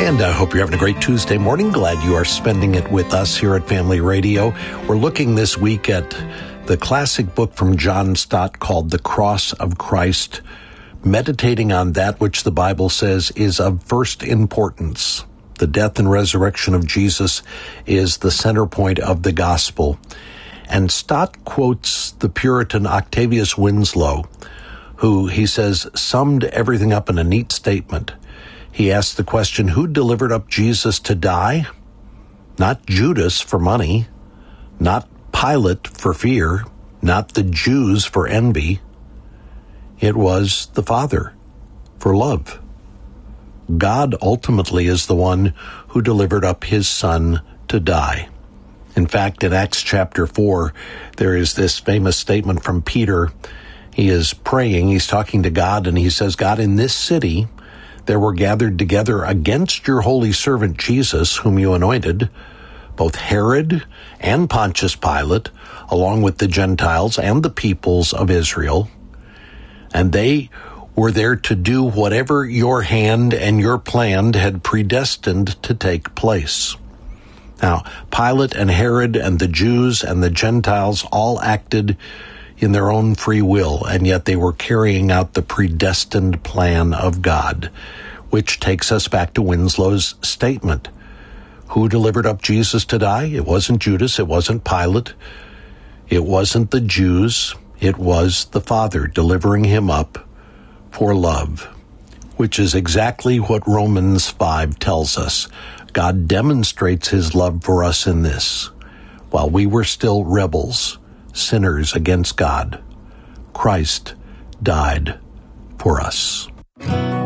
And I hope you're having a great Tuesday morning. Glad you are spending it with us here at Family Radio. We're looking this week at the classic book from John Stott called The Cross of Christ, meditating on that which the Bible says is of first importance. The death and resurrection of Jesus is the center point of the gospel. And Stott quotes the Puritan Octavius Winslow, who, he says, summed everything up in a neat statement. He asked the question, who delivered up Jesus to die? Not Judas for money, not Pilate for fear, not the Jews for envy. It was the Father for love. God ultimately is the one who delivered up his Son to die. In fact, in Acts chapter 4, there is this famous statement from Peter. He is praying, he's talking to God, and he says, God, in this city there were gathered together against your holy servant Jesus, whom you anointed, both Herod and Pontius Pilate, along with the Gentiles and the peoples of Israel. And they were there to do whatever your hand and your plan had predestined to take place. Now, Pilate and Herod and the Jews and the Gentiles all acted in their own free will, and yet they were carrying out the predestined plan of God, which takes us back to Winslow's statement. Who delivered up Jesus to die? It wasn't Judas, it wasn't Pilate, it wasn't the Jews, it was the Father delivering him up for love, which is exactly what Romans 5 tells us. God demonstrates his love for us in this. While we were still rebels, sinners against God, Christ died for us.